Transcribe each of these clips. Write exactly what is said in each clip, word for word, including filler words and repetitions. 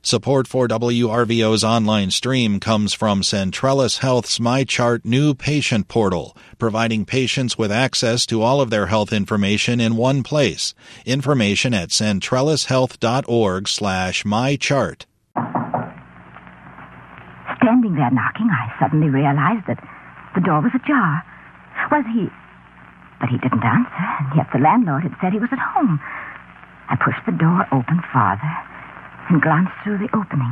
Support for W R V O's online stream comes from Centrellis Health's MyChart new patient portal, providing patients with access to all of their health information in one place. Information at centrellishealth.org slash mychart. Standing there knocking, I suddenly realized that the door was ajar. Was he... But he didn't answer, and yet the landlord had said he was at home. I pushed the door open farther and glanced through the opening.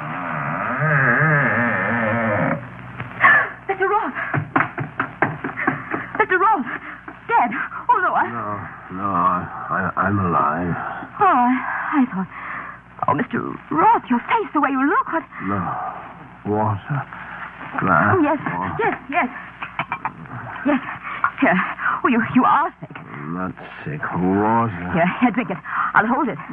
Mister Roth! Mister Roth! Dead! Oh, no, I... No, no, I, I, I'm alive. Oh, I, I thought... Oh, Mister Roth, your face, the way you look, what... No. Water. Glass. Oh, yes, water. yes, yes. Yes. Here. Oh, you, you are sick. I'm not sick. Water. Here, here, drink it. I'll hold it.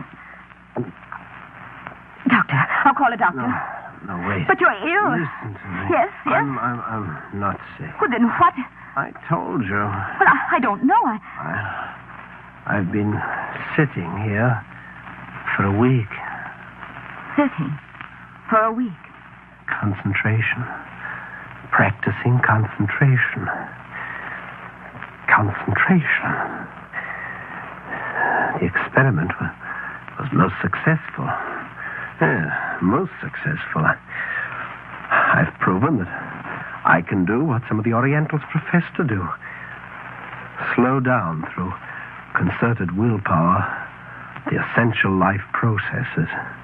Doctor, I'll call a doctor. No, no, wait. But you're ill. Listen to me. Yes, yes. I'm, I'm, I'm not sick. Well, then what? I told you. Well, I, I don't know. I... I... I've been sitting here for a week. Sitting? For a week? Concentration. Practicing concentration. Concentration. The experiment was, was most successful. Yeah, most successful. I, I've proven that I can do what some of the Orientals profess to do. Slow down through concerted willpower the essential life processes.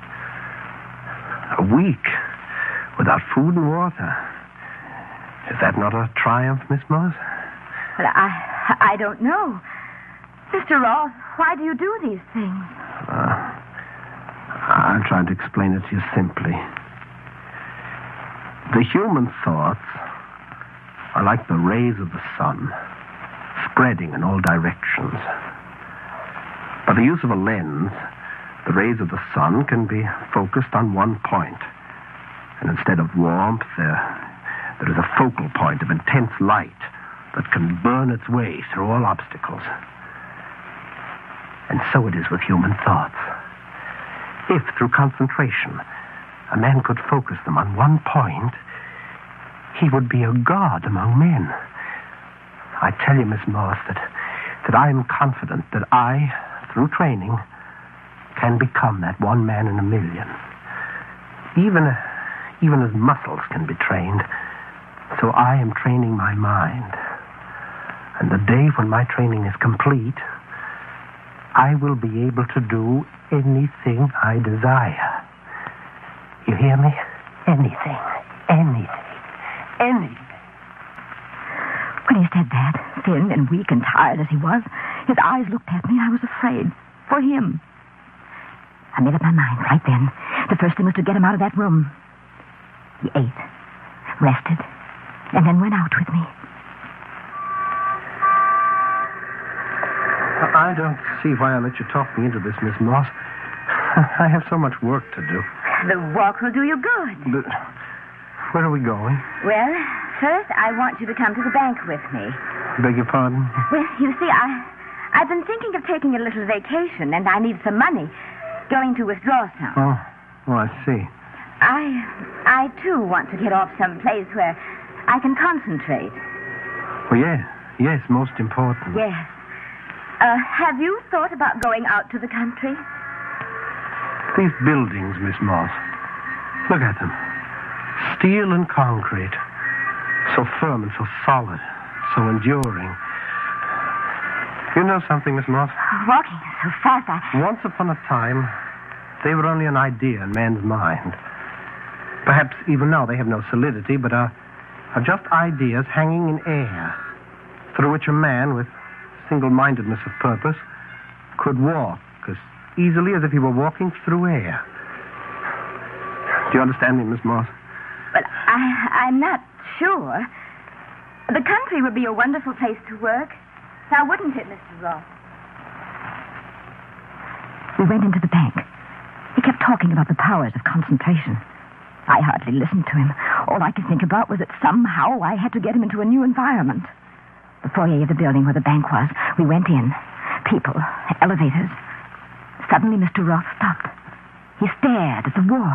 A week without food and water. Is that not a triumph, Miss Moss? Well, I, I don't know. Mister Roth, why do you do these things? Uh, I'm trying to explain it to you simply. The human thoughts are like the rays of the sun, spreading in all directions. By the use of a lens, the rays of the sun can be focused on one point. And instead of warmth, there, there is a focal point of intense light that can burn its way through all obstacles. And so it is with human thoughts. If, through concentration, a man could focus them on one point, he would be a god among men. I tell you, Miss Morse, that, that I am confident that I, through training, can become that one man in a million. Even, even as muscles can be trained, so I am training my mind. And the day when my training is complete, I will be able to do anything I desire. You hear me? Anything. Anything. Anything. When he said that, thin and weak and tired as he was, his eyes looked at me and I was afraid. For him. I made up my mind right then. The first thing was to get him out of that room. He ate, rested, and then went out with me. I don't see why I let you talk me into this, Miss Moss. I have so much work to do. The walk will do you good. But where are we going? Well, first I want you to come to the bank with me. Beg your pardon? Well, you see, I, I've been thinking of taking a little vacation, and I need some money. Going to withdraw some. Oh, oh, I see. I, I too want to get off some place where I can concentrate. Well, yes, yes, most important. Yes. Uh, have you thought about going out to the country? These buildings, Miss Moss. Look at them. Steel and concrete. So firm and so solid. So enduring. You know something, Miss Moss? Walking so fast, I... Once upon a time, they were only an idea in man's mind. Perhaps even now they have no solidity, but are, are just ideas hanging in air, through which a man with single-mindedness of purpose could walk as easily as if he were walking through air. Do you understand me, Miss Moss? But I, I'm not sure. The country would be a wonderful place to work. Now, wouldn't it, Mister Ross? We went into the bank. He kept talking about the powers of concentration. I hardly listened to him. All I could think about was that somehow I had to get him into a new environment. The foyer of the building where the bank was. We went in. People. Elevators. Suddenly, Mister Roth stopped. He stared at the wall.